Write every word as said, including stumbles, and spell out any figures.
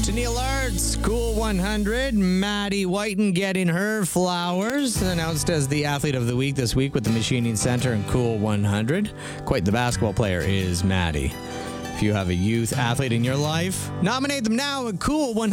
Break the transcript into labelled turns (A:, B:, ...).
A: To Neil Arts, Cool one hundred. Maddie Whiten getting her flowers. Announced as the athlete of the week this week with the Machining Center and Cool one hundred. Quite the basketball player is Maddie. If you have a youth athlete in your life, nominate them now at Cool one hundred.